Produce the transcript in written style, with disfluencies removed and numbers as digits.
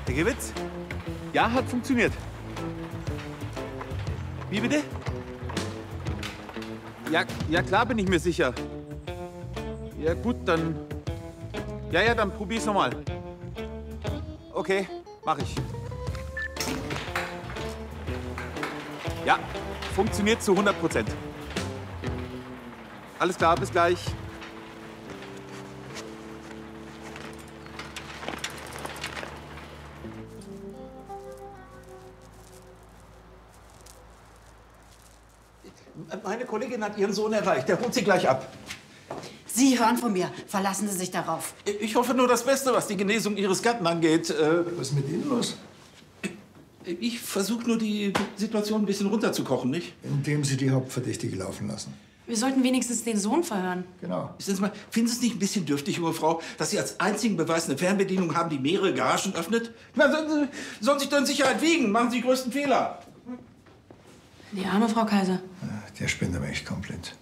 Herr Gewitz? Ja, hat funktioniert. Wie bitte? Ja, klar bin ich mir sicher. Ja, gut, dann... Ja, dann probier's nochmal. Okay, mach ich. Ja, funktioniert zu 100%. Alles klar, bis gleich. Meine Kollegin hat Ihren Sohn erreicht. Der holt Sie gleich ab. Sie hören von mir. Verlassen Sie sich darauf. Ich hoffe nur das Beste, was die Genesung Ihres Gatten angeht. Was ist mit Ihnen los? Ich versuche nur, die Situation ein bisschen runterzukochen, nicht? Indem Sie die Hauptverdächtige laufen lassen. Wir sollten wenigstens den Sohn verhören. Genau. Finden Sie es nicht ein bisschen dürftig, junge Frau, dass Sie als einzigen Beweis eine Fernbedienung haben, die mehrere Garagen öffnet? Sollen sich doch in Sicherheit wiegen. Machen Sie die größten Fehler. Die arme Frau Kaiser. Der spinnt aber echt komplett.